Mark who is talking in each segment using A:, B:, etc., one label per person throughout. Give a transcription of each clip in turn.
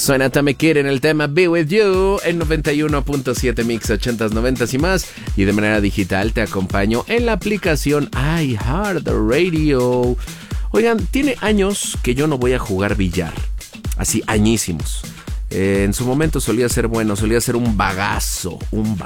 A: Suena Tommy Kid en el tema Be With You en 91.7 Mix 80s, 90s y más. Y de manera digital te acompaño en la aplicación iHeartRadio. Oigan, tiene años que yo no voy a jugar billar. Así, añísimos. En su momento solía ser bueno, solía ser un bagazo.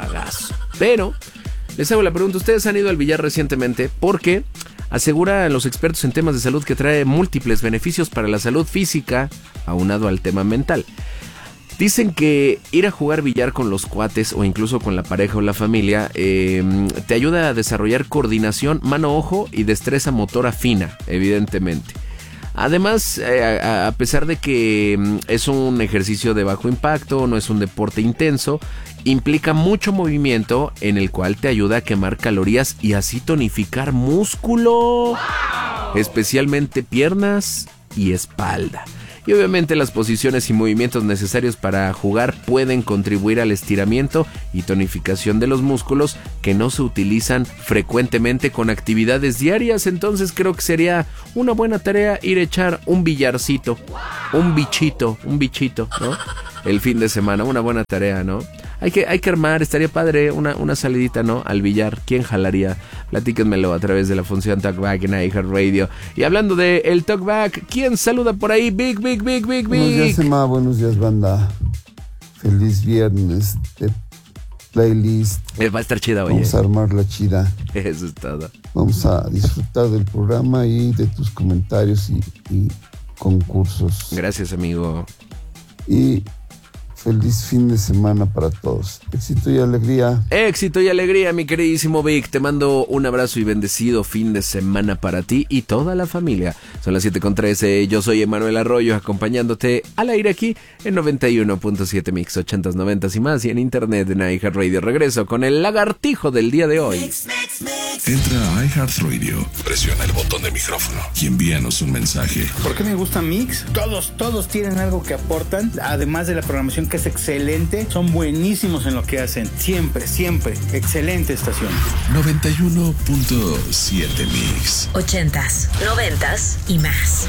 A: Pero les hago la pregunta, ¿ustedes han ido al billar recientemente? Porque aseguran los expertos en temas de salud que trae múltiples beneficios para la salud física, aunado al tema mental. Dicen que ir a jugar billar con los cuates o incluso con la pareja o la familia te ayuda a desarrollar coordinación mano-ojo y destreza motora fina, evidentemente. Además, a pesar de que es un ejercicio de bajo impacto, no es un deporte intenso, implica mucho movimiento en el cual te ayuda a quemar calorías y así tonificar músculo, ¡wow!, especialmente piernas y espalda. Y obviamente las posiciones y movimientos necesarios para jugar pueden contribuir al estiramiento y tonificación de los músculos que no se utilizan frecuentemente con actividades diarias. Entonces creo que sería una buena tarea ir a echar un billarcito, un bichito, ¿no? El fin de semana, una buena tarea, ¿no? Hay que armar, estaría padre una salidita, ¿no? Al billar. ¿Quién jalaría? Platíquenmelo a través de la función Talkback en iHeartRadio. Y hablando de el Talkback, ¿quién saluda por ahí? Big.
B: Buenos días, Emma. Buenos días, banda. Feliz viernes de playlist.
A: Va a estar chida, oye.
B: Vamos a armar la chida.
A: Eso es todo.
B: Vamos a disfrutar del programa y de tus comentarios y concursos.
A: Gracias, amigo.
B: Y feliz fin de semana para todos. Éxito y alegría.
A: Éxito y alegría, mi queridísimo Vic. Te mando un abrazo y bendecido fin de semana para ti y toda la familia. Son las 7:13. Yo soy Emanuel Arroyo, acompañándote al aire aquí en 91.7 Mix 80s, 90s y más, y en internet en iHeartRadio. Regreso con el lagartijo del día de hoy.
C: Entra a iHeartRadio, presiona el botón de micrófono y envíanos un mensaje.
D: ¿Por qué me gusta Mix? Todos tienen algo que aportan, además de la programación que es excelente. Son buenísimos en lo que hacen. Siempre. Excelente estación.
C: 91.7 Mix.
E: 80s, 90s y más.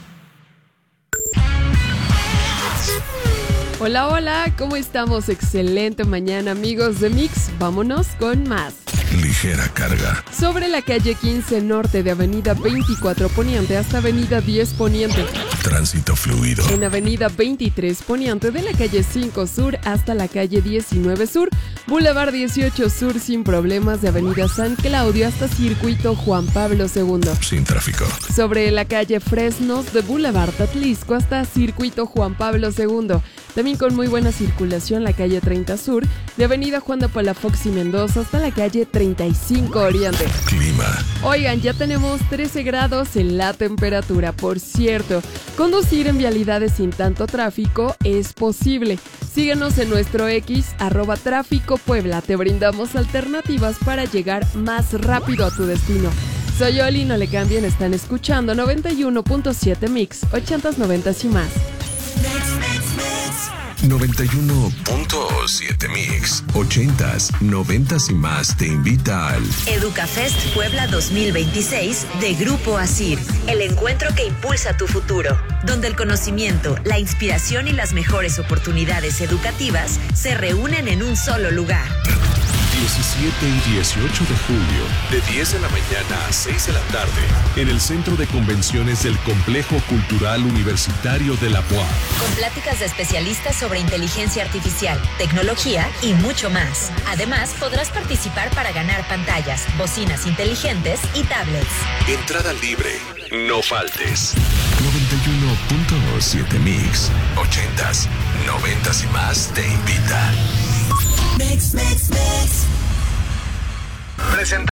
F: Hola, ¿cómo estamos? Excelente mañana, amigos de Mix. Vámonos con más.
C: Ligera carga.
F: Sobre la calle 15 Norte de Avenida 24 Poniente hasta Avenida 10 Poniente.
C: Tránsito fluido.
F: En Avenida 23 Poniente de la calle 5 Sur hasta la calle 19 Sur. Boulevard 18 Sur sin problemas de Avenida San Claudio hasta Circuito Juan Pablo II.
C: Sin tráfico.
F: Sobre la calle Fresnos de Boulevard Atlisco hasta Circuito Juan Pablo II. También con muy buena circulación la calle 30 Sur de Avenida Juan de Palafox y Mendoza hasta la calle 35 Oriente.
C: Clima.
F: Oigan, ya tenemos 13 grados en la temperatura. Por cierto, conducir en vialidades sin tanto tráfico es posible. Síguenos en nuestro X, @Tráfico Puebla. Te brindamos alternativas para llegar más rápido a tu destino. Soy Oli, no le cambien, están escuchando 91.7 Mix, 80s, 90s y más.
C: 91.7 Mix, 80s, 90s y más te invita al
E: Educafest Puebla 2026 de Grupo ASIR, el encuentro que impulsa tu futuro, donde el conocimiento, la inspiración y las mejores oportunidades educativas se reúnen en un solo lugar.
C: 17 y 18 de julio, de 10 de la mañana a 6 de la tarde, en el Centro de Convenciones del Complejo Cultural Universitario de la UAM.
E: Con pláticas de especialistas sobre inteligencia artificial, tecnología y mucho más. Además, podrás participar para ganar pantallas, bocinas inteligentes y tablets.
C: Entrada libre, no faltes. 91.7 Mix, 80s, 90s y más te invita.
G: Mix.
C: Presentamos